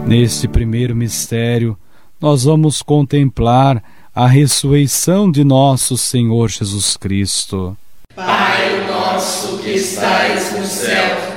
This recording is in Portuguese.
Neste primeiro mistério, nós vamos contemplar a ressurreição de nosso Senhor Jesus Cristo. Pai nosso que estais no céu,